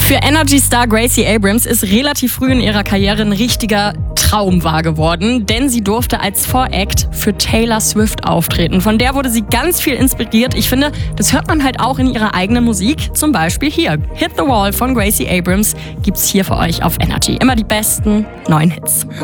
Für Energy-Star Gracie Abrams ist relativ früh in ihrer Karriere ein richtiger Traum wahr geworden, denn sie durfte als Voract für Taylor Swift auftreten. Von der wurde sie ganz viel inspiriert. Ich finde, das hört man halt auch in ihrer eigenen Musik. Zum Beispiel hier. Hit the Wall von Gracie Abrams gibt's hier für euch auf Energy. Immer die besten neuen Hits.